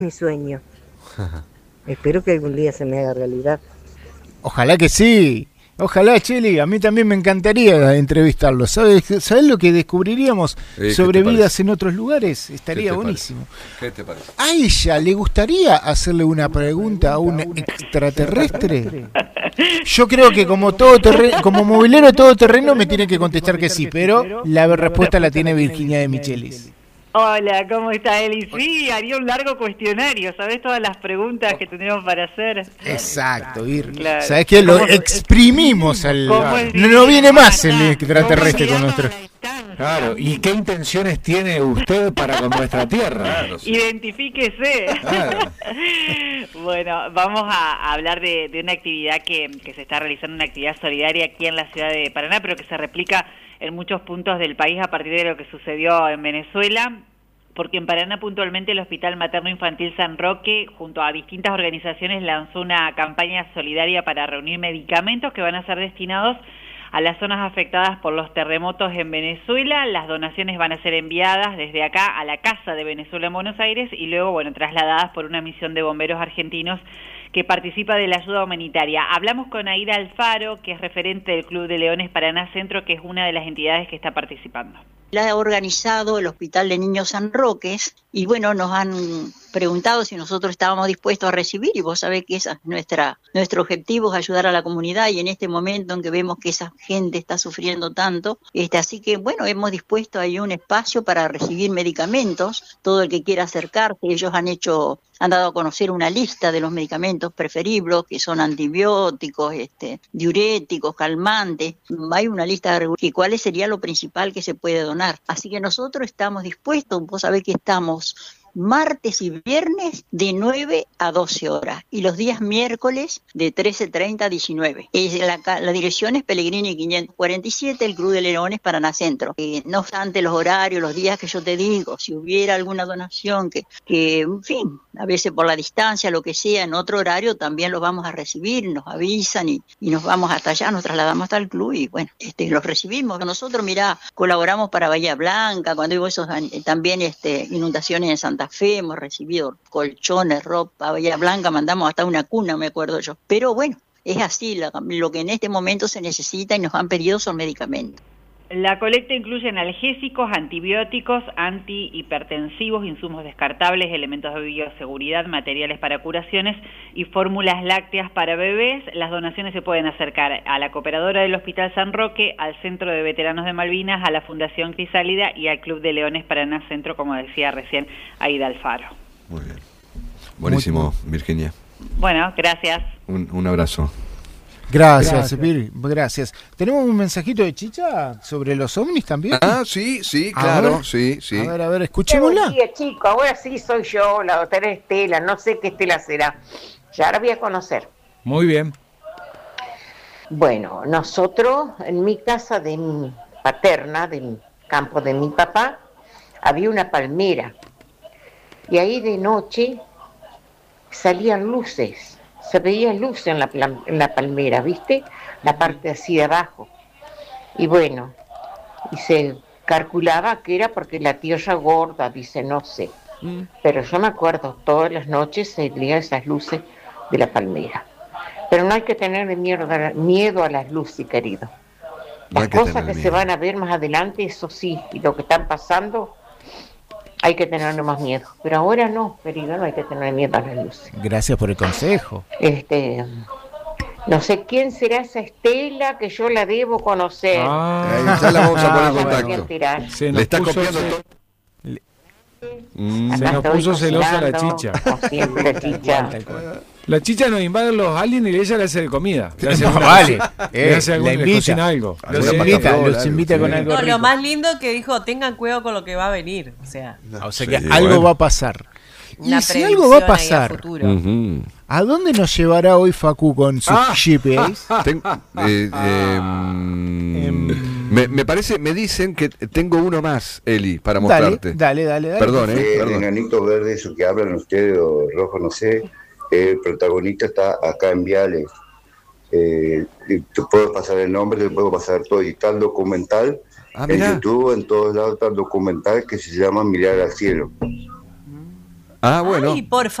mi sueño. Espero que algún día se me haga realidad. Ojalá que sí. Ojalá, Cheli, a mí también me encantaría entrevistarlo. ¿Sabes lo que descubriríamos sobre vidas en otros lugares? Estaría buenísimo. ¿Qué te parece? ¿A ella le gustaría hacerle una pregunta a un extraterrestre? Yo creo que como movilero todoterreno me tiene que contestar que sí, pero la respuesta la tiene Virginia de Michelis. Hola, ¿cómo está Eli? Sí, haría un largo cuestionario, ¿sabés todas las preguntas que tendríamos para hacer? Exacto, Ir. Claro. ¿Sabés qué? Lo exprimimos al... No viene más el extraterrestre con nosotros. Claro, ¿y qué intenciones tiene usted para con nuestra tierra? Claro, sí. Identifíquese. Claro. Bueno, vamos a hablar de una actividad que se está realizando, una actividad solidaria aquí en la ciudad de Paraná, pero que se replica en muchos puntos del país a partir de lo que sucedió en Venezuela, porque en Paraná puntualmente el Hospital Materno Infantil San Roque, junto a distintas organizaciones, lanzó una campaña solidaria para reunir medicamentos que van a ser destinados a las zonas afectadas por los terremotos en Venezuela. Las donaciones van a ser enviadas desde acá a la Casa de Venezuela en Buenos Aires y luego, trasladadas por una misión de bomberos argentinos que participa de la ayuda humanitaria. Hablamos con Aida Alfaro, que es referente del Club de Leones Paraná Centro, que es una de las entidades que está participando. La ha organizado el Hospital de Niños San Roque y nos han preguntado si nosotros estábamos dispuestos a recibir, y vos sabés que esa es nuestro objetivo, es ayudar a la comunidad, y en este momento en que vemos que esa gente está sufriendo tanto, así que hemos dispuesto ahí un espacio para recibir medicamentos, todo el que quiera acercarse. Ellos han dado a conocer una lista de los medicamentos preferibles, que son antibióticos, diuréticos, calmantes. Hay una lista de y cuáles sería lo principal que se puede donar. Así que nosotros estamos dispuestos, vos sabés que estamos martes y viernes de 9 a 12 horas y los días miércoles de 13:30 a 19. La dirección es Pellegrini 547, el Club de Leones Paraná Centro. No obstante los horarios, los días que yo te digo, si hubiera alguna donación que en fin, a veces por la distancia, lo que sea, en otro horario también los vamos a recibir, nos avisan y nos vamos hasta allá, nos trasladamos hasta el club y los recibimos. Nosotros, colaboramos para Bahía Blanca, cuando hubo también inundaciones en Santa Fe, hemos recibido colchones, ropa. Bahía Blanca mandamos hasta una cuna, me acuerdo yo. Pero es así, lo que en este momento se necesita y nos han pedido son medicamentos. La colecta incluye analgésicos, antibióticos, antihipertensivos, insumos descartables, elementos de bioseguridad, materiales para curaciones y fórmulas lácteas para bebés. Las donaciones se pueden acercar a la cooperadora del Hospital San Roque, al Centro de Veteranos de Malvinas, a la Fundación Crisálida y al Club de Leones Paraná Centro, como decía recién Aida Alfaro. Muy bien. Buenísimo, Virginia. Bueno, gracias. Un abrazo. Gracias, Vir, gracias. ¿Tenemos un mensajito de Chicha sobre los ovnis también? Ah, sí, claro, sí. A ver, escuchémosla. Buen día, chicos, ahora sí soy yo, la doctora Estela, no sé qué Estela será. Ya la voy a conocer. Muy bien. Bueno, nosotros, en mi casa de mi paterna, del campo de mi papá, había una palmera. Y ahí de noche salían luces. Se veía luz en la palmera, ¿viste? La parte así de abajo. Y se calculaba que era porque la tierra gorda, dice, no sé. Pero yo me acuerdo, todas las noches se veían esas luces de la palmera. Pero no hay que tener miedo a las luces, querido. Las cosas que se van a ver más adelante, eso sí, y lo que están pasando, hay que tenerle más miedo. Pero ahora no, querido, no hay que tener miedo a las luces. Gracias por el consejo. No sé quién será esa Estela, que yo la debo conocer. Ya la vamos a poner en contacto. Le está copiando todo. Se nos puso celosa la Chicha. Siempre, Chicha. La Chicha nos invade los aliens y ella le hace de comida. Le hace le cocina algo. Los invita con algo rico. Lo más lindo que dijo, tengan cuidado con lo que va a venir. O sea que algo va a pasar. Y si algo va a pasar, ¿a dónde nos llevará hoy Facu con su GPS? Me dicen que tengo uno más, Eli, para mostrarte. Dale. Perdón, El enanito verde, eso que hablan ustedes, o rojo, no sé, el protagonista está acá en Viale. Te puedo pasar el nombre, te puedo pasar todo. Y está el documental en YouTube, en todos lados está el documental que se llama Mirar al Cielo. Ah, bueno. Ay, por